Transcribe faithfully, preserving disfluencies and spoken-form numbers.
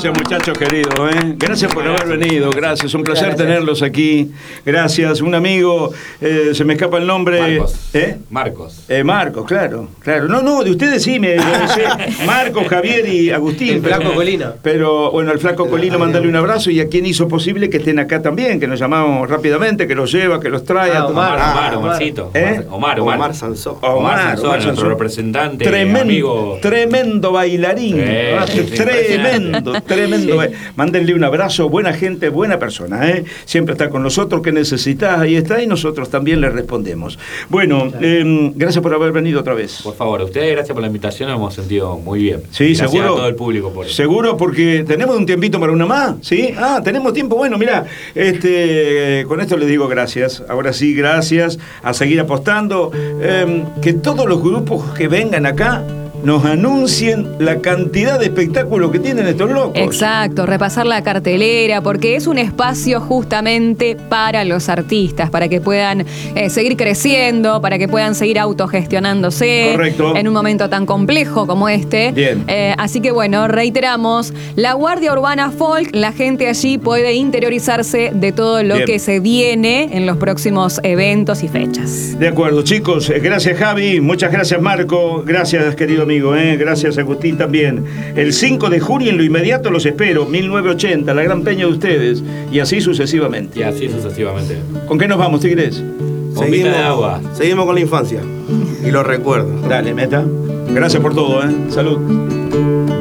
Gracias, muchachos queridos. ¿eh? Gracias por haber venido. Gracias, un placer gracias. tenerlos aquí. Gracias. Un amigo, eh, se me escapa el nombre. Marcos. ¿Eh? Marcos. Eh, Marcos, claro, claro. No, no, de ustedes sí me, me sé. Marcos, Javier y Agustín. El flaco Colino. Pero bueno, al flaco Colino, mandarle un abrazo y a quien hizo posible que estén acá también, que nos llamamos rápidamente, que los lleva, que los trae. Ah, a Omar, ah, Omar, Omarcito. ¿Eh? Omar, Omar. Omar Sansó. Omar, Omar Sansó, Omar nuestro Sansó. representante, Tremendo, amigo. Tremendo bailarín. Sí, sí, tremendo, tremendo. Sí. Mándenle un abrazo, buena gente, buena persona. ¿eh? Siempre está con nosotros, que necesitas, ahí está, y nosotros también le respondemos. Bueno, eh, gracias por haber venido otra vez. Por favor, a ustedes gracias por la invitación, nos hemos sentido muy bien. Sí, gracias seguro. a todo el público por eso. Seguro, porque tenemos un tiempito para una más, ¿sí? Ah, tenemos tiempo. Bueno, mira, este, con esto les digo gracias. Ahora sí, gracias. A seguir apostando. Eh, que todos los grupos que vengan acá nos anuncien la cantidad de espectáculos que tienen estos locos. Exacto, repasar la cartelera, porque es un espacio justamente para los artistas, para que puedan eh, seguir creciendo, para que puedan seguir autogestionándose. Correcto. En un momento tan complejo como este. Bien. Eh, así que bueno, reiteramos, la Guardia Urbana Folk, la gente allí puede interiorizarse de todo lo Bien. que se viene en los próximos eventos y fechas. De acuerdo, chicos. Gracias, Javi. Muchas gracias, Marco. Gracias, querido amigo. ¿eh? Gracias, Agustín, también. El cinco de junio, en lo inmediato, los espero. mil novecientos ochenta, la gran peña de ustedes. Y así sucesivamente. Y así sucesivamente. ¿Con qué nos vamos, Tigres? Bombita de agua. Seguimos con la infancia. Y los recuerdos. Dale, meta. Gracias por todo, ¿eh? Salud.